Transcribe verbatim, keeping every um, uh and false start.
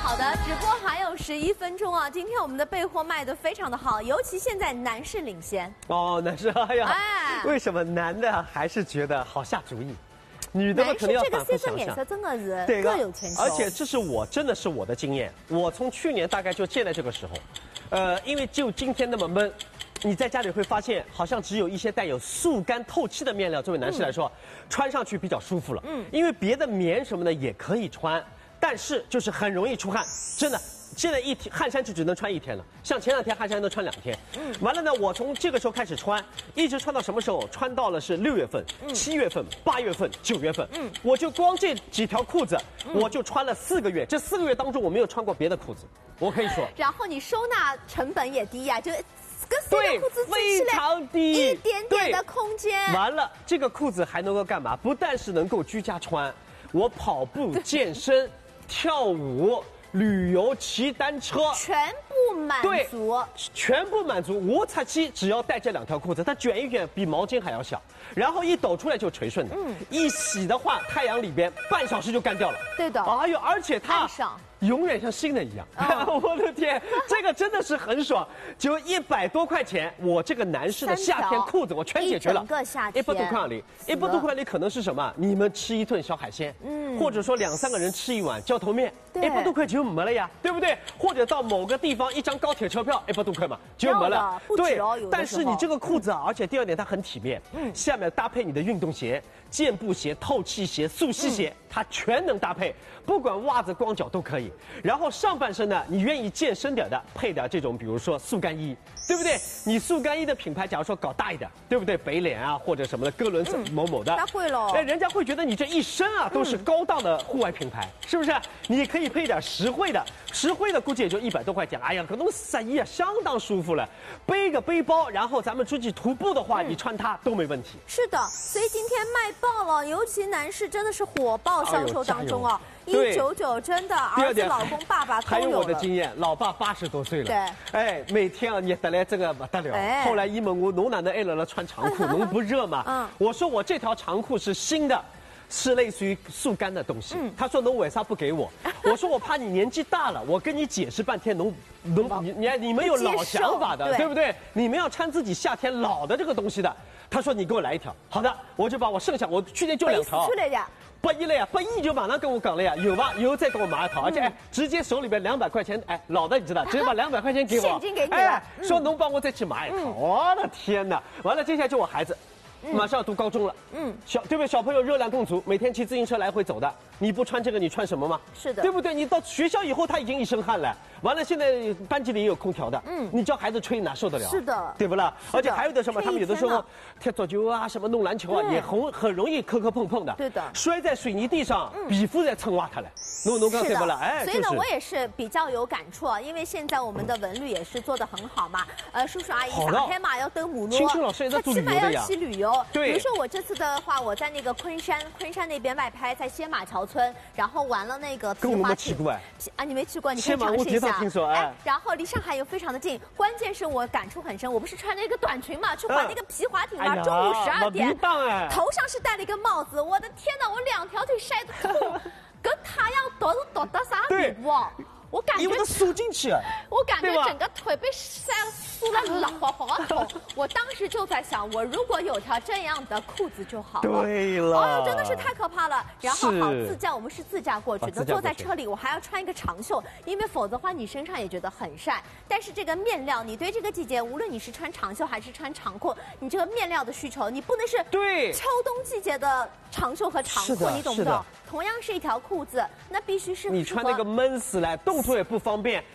好的，直播还有十一分钟啊！今天我们的备货卖得非常的好，尤其现在男士领先。 哦，男士，哎呀，哎为什么男的还是觉得好下主意？女的嘛，肯定要反复想想。 这个真的是各有千秋。 而且这是我真的是我的经验，我从去年大概就建在这个时候，呃，因为就今天那么闷。 你在家里会发现，好像只有一些带有速干透气的面料，作为男士来说，嗯、穿上去比较舒服了。嗯，因为别的棉什么的也可以穿，但是就是很容易出汗，真的。现在一天汗衫就只能穿一天了，像前两天汗衫都穿两天。嗯，完了呢，我从这个时候开始穿，一直穿到什么时候？穿到了是六月份、嗯、七月份、八月份、九月份。嗯，我就光这几条裤子，嗯、我就穿了四个月。这四个月当中，我没有穿过别的裤子，我可以说。 然后你收纳成本也低呀、啊，就。 跟四对， 个裤子非常低， 一点点的空间。 完了，这个裤子还能够干嘛？不但是能够居家穿，我跑步、健身、跳舞、旅游、骑单车， 全部满足。 全部满足。无擦漆，只要带这两条裤子，它卷一卷比毛巾还要小，然后一抖出来就垂顺的。嗯，一洗的话，太阳里边半小时就干掉了。 对的。 哎呦，而且它。永远像新的一样，哦、我的天，这个真的是很爽，就一百多块钱，我这个男士的夏天裤子我全解决了。 一整个夏天， 一百多块里，一百多块里可能是什么？你们吃一顿小海鲜，嗯，或者说两三个人吃一碗浇头面，一百多块就没了呀，对不对？或者到某个地方一张高铁车票，一百多块嘛就没了。 对， 但是你这个裤子啊，而且第二点它很体面，嗯，下面搭配你的运动鞋、健步鞋、透气鞋、速吸鞋，嗯、它全能搭配，不管袜子、光脚都可以。 然后上半身呢，你愿意健身点的，配点这种，比如说速干衣，对不对？你速干衣的品牌，假如说搞大一点，对不对？北脸啊，或者什么的，哥伦斯某某的， 他会喽。 哎，人家会觉得你这一身啊都是高档的户外品牌，是不是？你可以配点实惠的，实惠的估计也就一百多块钱。哎呀，可能十一啊，相当舒服了。背个背包，然后咱们出去徒步的话，你穿它都没问题。 是的，所以今天卖爆了，尤其男士真的是火爆销售当中哦。 一九九真的，儿子、老公、爸爸都有了。 还有我的经验，老爸八十多岁了， 对， 哎，每天啊热得来这个不得了。哎、后来一问我，侬哪能爱了了穿长裤？侬不热吗？嗯，我说我这条长裤是新的。 是类似于速干的东西，嗯、他说侬为啥不给我？我说我怕你年纪大了，我跟你解释半天，侬侬你你你们有老想法的， 对, 对不对？你们要穿自己夏天老的这个东西的。他说你给我来一条，好的，我就把我剩下我去年就两条。 出来的。 不一了呀，不一就马上跟我讲了呀，有吧？有再给我买一套，而且哎，直接手里边两百块钱，哎，老的你知道，直接把两百块钱给我， 现金给你了， 哎，说侬帮我再去买一套，嗯、我的天哪！完了，接下来就我孩子。 马上要读高中了，嗯，小对不对？小朋友热量更足，每天骑自行车来回走的，你不穿这个，你穿什么吗？ 是的， 对不对？你到学校以后，他已经一身汗了，完了，现在班级里也有空调的，嗯，你叫孩子吹哪受得了？ 是的， 对不啦？而且还有的什么，他们有的时候踢足球啊，什么弄篮球啊，也很很容易磕磕碰碰的， 对的， 摔在水泥地上，皮肤在蹭挖它了。 弄弄刚对不啦？哎， 所以呢，我也是比较有感触啊，因为现在我们的文旅也是做得很好嘛。呃，叔叔阿姨上海嘛要登母诺，他起码要去旅游。对，比如说我这次的话，我在那个昆山，昆山那边外拍，在仙马桥村，然后玩了那个皮划艇。啊，你没去过，你可以尝试一下。 听说哎。 然后离上海又非常的近，关键是我感触很深，我不是穿着一个短裙嘛，去滑那个皮划艇嘛，中午十二点，头上是戴了一个帽子，我的天哪，我两条腿晒得痛。 跟太阳毒是毒到啥地步啊？我感觉因为它缩进去， 我感觉整个腿被晒酥了，老滑滑痛。我当时就在想，我如果有条这样的裤子就好了。 对了， 哎呦，真的是太可怕了。然后好自驾，我们是自驾过去的，坐在车里我还要穿一个长袖，因为否则的话你身上也觉得很晒。但是这个面料，你对这个季节，无论你是穿长袖还是穿长裤，你这个面料的需求，你不能是对秋冬季节的长袖和长裤，你懂不懂？同样是一条裤子，那必须是你穿那个闷死了，动作也不方便。